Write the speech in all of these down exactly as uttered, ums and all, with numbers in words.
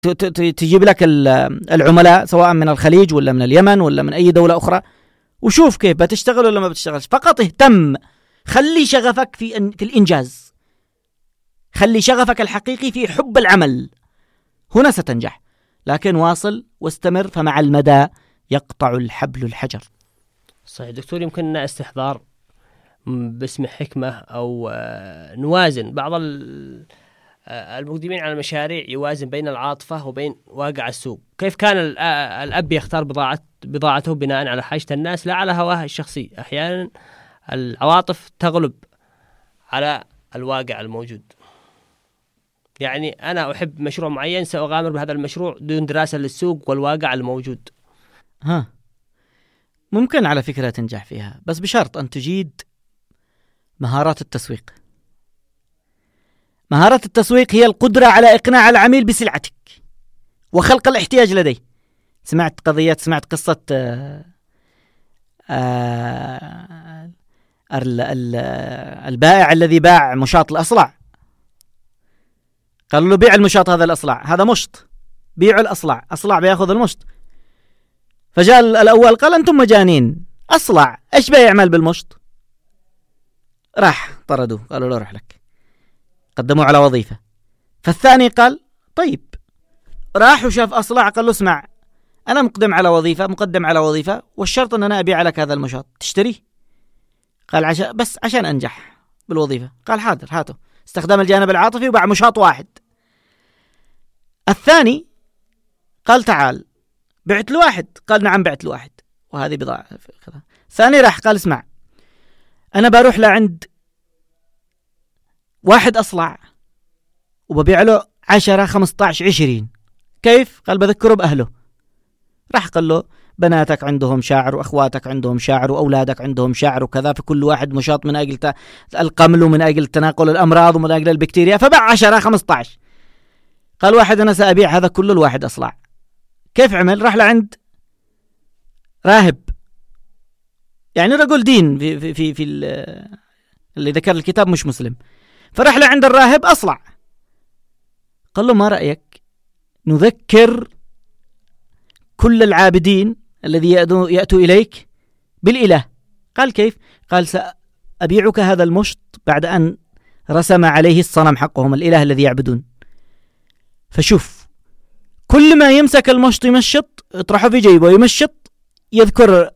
تجيب لك العملاء سواء من الخليج ولا من اليمن ولا من أي دولة أخرى، وشوف كيف بتشتغل ولا ما بتشتغلش. فقط اهتم، خلي شغفك في في الإنجاز، خلي شغفك الحقيقي في حب العمل، هنا ستنجح. لكن واصل واستمر، فمع المدى يقطع الحبل الحجر. صحيح دكتور، يمكننا استحضار باسم حكمة أو نوازن بعض المقدمين على المشاريع، يوازن بين العاطفة وبين واقع السوق. كيف كان الأب يختار بضاعة بضاعته بناء على حاجة الناس لا على هواه الشخصي؟ أحيانا العواطف تغلب على الواقع الموجود. يعني أنا أحب مشروع معين، سأغامر بهذا المشروع دون دراسة للسوق والواقع الموجود. ها ممكن على فكرة تنجح فيها، بس بشرط أن تجيد مهارات التسويق. مهارات التسويق هي القدرة على إقناع العميل بسلعتك وخلق الاحتياج لديه. سمعت قضية، سمعت قصة آآ آآ البائع الذي باع مشاط الأصلع. قالوا له بيع المشاط هذا الأصلع، هذا مشط، بيعوا الأصلع، أصلع بياخذ المشط. فجاء الأول قال أنتم مجانين، أصلع إيش بيعمل بالمشط؟ راح طردوه، قالوا له روح لك، قدموا على وظيفة. فالثاني قال طيب، راح وشاف أصلع، قال له اسمع أنا مقدم على وظيفة مقدم على وظيفة والشرط أن أنا أبيع لك هذا المشاط، تشتريه؟ قال عشان بس عشان أنجح بالوظيفة. قال حاضر هاته، استخدم الجانب العاطفي وباع مشاط واحد. الثاني قال تعال، بعت له واحد؟ قال نعم بعت له واحد وهذه بضاعة كذا. ثاني راح قال اسمع أنا بروح لعند واحد أصلع وببيع له عشرة خمسة عشر عشرين. كيف؟ قال بذكره بأهله. راح قال له بناتك عندهم شاعر وأخواتك عندهم شاعر وأولادك عندهم شاعر وكذا، في كل واحد مشاط من أجل القمل ومن أجل تناقل الأمراض ومن أجل البكتيريا، فباع عشرة خمسة عشر. قال واحد أنا سأبيع هذا كله الواحد أصلع. كيف عمل؟ راح لعند راهب، يعني رجل دين في في في, في اللي ذكر الكتاب مش مسلم. فراح لعند الراهب أصلع، قال له ما رأيك نذكر كل العابدين الذي يأتوا إليك بالإله؟ قال كيف؟ قال سأبيعك هذا المشط بعد أن رسم عليه الصنم حقهم الإله الذي يعبدون. فشوف كل ما يمسك المشط يمشط، يطرحه في جيبه يمشط، يذكر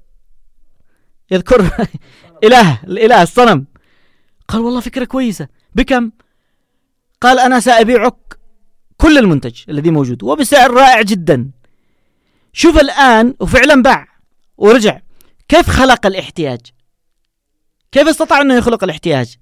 يذكر إله الإله الصنم. قال والله فكرة كويسة، بكم؟ قال أنا سأبيعك كل المنتج الذي موجود وبسعر رائع جدا. شوف الآن، وفعلا باع ورجع. كيف خلق الاحتياج؟ كيف استطاع أنه يخلق الاحتياج؟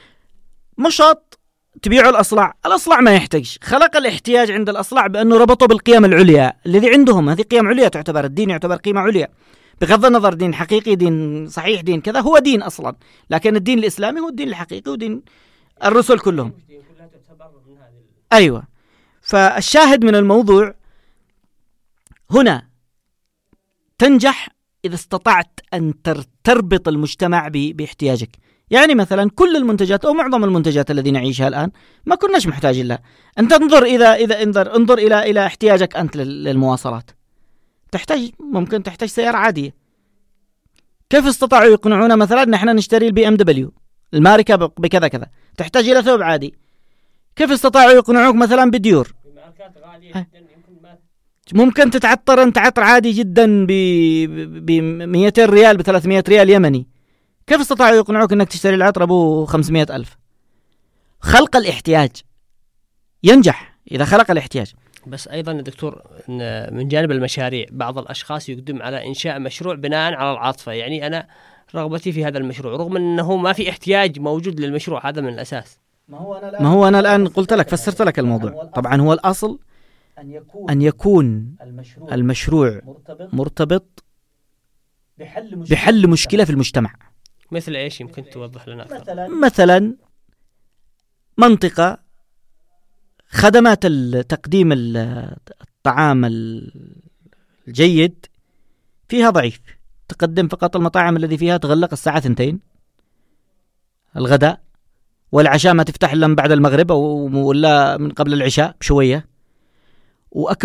مشاط تبيعه الأصلع، الأصلع ما يحتاج، خلق الاحتياج عند الأصلع بأنه ربطه بالقيم العليا الذي عندهم. هذه قيم عليا تعتبر، الدين يعتبر قيمة عليا بغض النظر دين حقيقي دين صحيح دين كذا، هو دين أصلا، لكن الدين الإسلامي هو الدين الحقيقي ودين الرسل كلهم. أيوة. فالشاهد من الموضوع هنا تنجح إذا استطعت أن تربط المجتمع باحتياجك. يعني مثلا كل المنتجات أو معظم المنتجات الذي نعيشها الآن ما كناش محتاجين لها. أنت انظر إذا إذا انظر انظر إلى إلى احتياجك أنت للمواصلات، تحتاج ممكن تحتاج سيارة عادية. كيف استطاعوا يقنعونا مثلا نحن نشتري البي ام دبليو الماركة بكذا كذا؟ تحتاج إلى ثوب عادي. كيف استطاعوا يقنعوك مثلا بديور؟ ممكن تتعطر انت عطر عادي جدا ب مئتين ريال ب ثلاثمئة ريال يمني. كيف استطاعوا يقنعوك انك تشتري العطر ابو خمسمئة ألف؟ خلق الاحتياج ينجح اذا خلق الاحتياج. بس ايضا يا دكتور من جانب المشاريع بعض الاشخاص يقدم على انشاء مشروع بناء على العاطفة. يعني انا رغبتي في هذا المشروع رغم انه ما في احتياج موجود للمشروع هذا من الاساس. ما هو انا الان, ما هو أنا الآن قلت لك فسرت لك الموضوع. طبعا هو الاصل أن يكون, أن يكون المشروع, المشروع مرتبط, مرتبط بحل مشكلة, بحل مشكلة في المجتمع. مثل إيش؟ يمكن توضح لنا أكثر. مثلا, مثلا منطقة خدمات تقديم الطعام الجيد فيها ضعيف، تقدم فقط المطاعم الذي فيها تغلق الساعة اثنتين الغداء، والعشاء ما تفتح إلا من بعد المغرب أو ولا من قبل العشاء بشوية، وأكل